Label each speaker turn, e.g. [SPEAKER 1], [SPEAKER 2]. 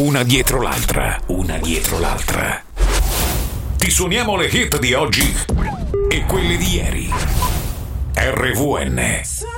[SPEAKER 1] una dietro l'altra. Ti suoniamo le hit di oggi e quelle di ieri. RVN